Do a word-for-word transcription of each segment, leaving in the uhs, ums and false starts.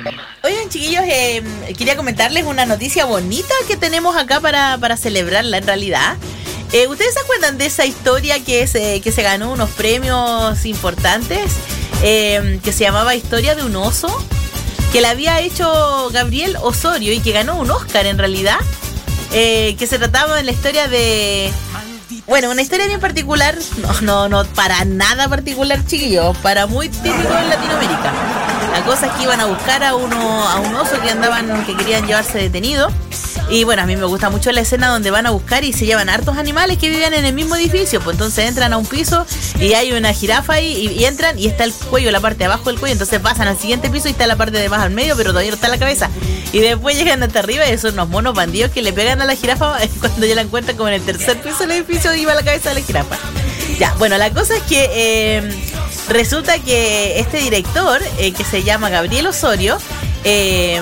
Oigan, chiquillos, eh, quería comentarles una noticia bonita que tenemos acá para, para celebrarla en realidad. Eh, ¿Ustedes se acuerdan de esa historia que se, que se ganó unos premios importantes? Eh, que se llamaba Historia de un oso, que la había hecho Gabriel Osorio y que ganó un Oscar en realidad, eh, que se trataba de la historia de... Bueno, una historia bien particular, no, no, no, para nada particular, chiquillos, para muy típico en Latinoamérica. La cosa es que iban a buscar a uno, a un oso que andaban, que querían llevarse detenido. Y bueno, a mí me gusta mucho la escena donde van a buscar y se llevan hartos animales que vivían en el mismo edificio. Pues entonces entran a un piso y hay una jirafa ahí y, y entran y está el cuello, la parte de abajo del cuello. Entonces pasan al siguiente piso y está la parte de más al medio, pero todavía no está la cabeza. Y después llegan hasta arriba y son unos monos bandidos que le pegan a la jirafa cuando ya la encuentran como en el tercer piso del edificio y va la cabeza de la jirafa. Ya, bueno, la cosa es que eh, resulta que este director, eh, que se llama Gabriel Osorio, eh,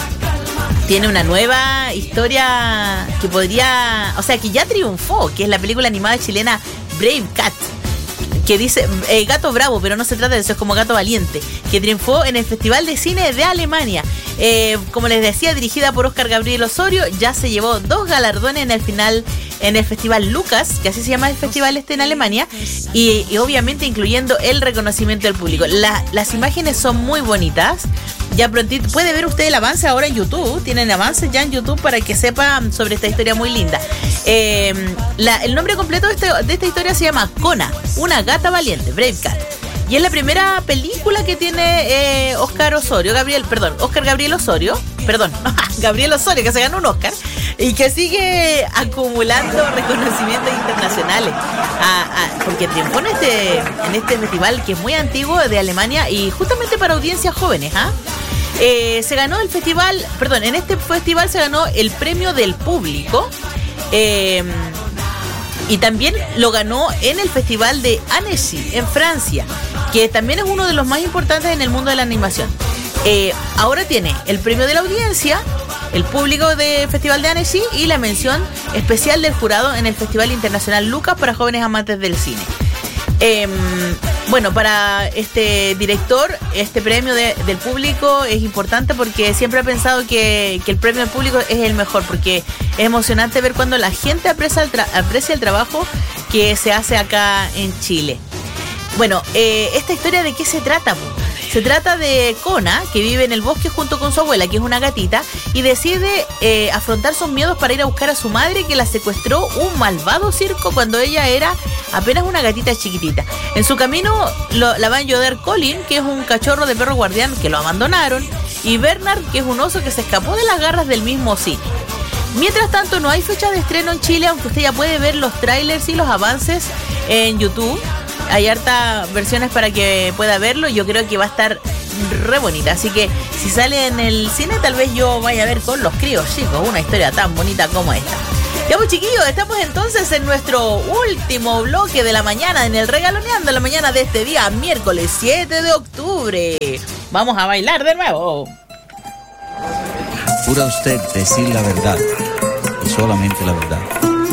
tiene una nueva historia que podría... O sea, que ya triunfó, que es la película animada chilena Brave Cat, que dice eh, Gato Bravo, pero no se trata de eso, es como Gato Valiente, que triunfó en el Festival de Cine de Alemania. Eh, como les decía, dirigida por Oscar Gabriel Osorio, ya se llevó dos galardones en el final en el Festival Lucas, que así se llama el festival este en Alemania, y, y obviamente incluyendo el reconocimiento del público. La, las imágenes son muy bonitas. Ya prontito, puede ver usted el avance ahora en YouTube, tienen avances ya en YouTube para que sepan sobre esta historia muy linda. Eh, la, el nombre completo de, este, de esta historia se llama Kona, una gata valiente, Brave Cat. Y es la primera película que tiene eh, Oscar Osorio, Gabriel, perdón, Oscar Gabriel Osorio, perdón, Gabriel Osorio, que se ganó un Oscar y que sigue acumulando reconocimientos internacionales. Ah, ah, porque triunfó en este, en este festival que es muy antiguo de Alemania y justamente para audiencias jóvenes, ¿ah? ¿eh? Eh, se ganó el festival, perdón, en este festival se ganó el premio del público. Eh, Y también lo ganó en el Festival de Annecy, en Francia, que también es uno de los más importantes en el mundo de la animación. Eh, ahora tiene el premio de la audiencia, el público del Festival de Annecy y la mención especial del jurado en el Festival Internacional Lucas para jóvenes amantes del cine. Eh, bueno, para este director, este premio de, del público es importante porque siempre ha pensado que, que el premio del público es el mejor, porque es emocionante ver cuando la gente aprecia el, tra- aprecia el trabajo que se hace acá en Chile. Bueno, eh, ¿esta historia de qué se trata? Se trata de Kona, que vive en el bosque junto con su abuela, que es una gatita, y decide eh, afrontar sus miedos para ir a buscar a su madre, que la secuestró un malvado circo cuando ella era apenas una gatita chiquitita. En su camino lo, la va a ayudar Colin, que es un cachorro de perro guardián que lo abandonaron, y Bernard, que es un oso que se escapó de las garras del mismo Sid. Mientras tanto, no hay fecha de estreno en Chile, aunque usted ya puede ver los trailers y los avances en YouTube. Hay hartas versiones para que pueda verlo. Yo creo que va a estar re bonita. Así que si sale en el cine, tal vez yo vaya a ver con los críos, chicos, una historia tan bonita como esta. Ya pues, chiquillos, estamos entonces en nuestro último bloque de la mañana, en el Regaloneando la mañana de este día, miércoles siete de octubre. Vamos a bailar de nuevo. Jura usted decir la verdad y solamente la verdad.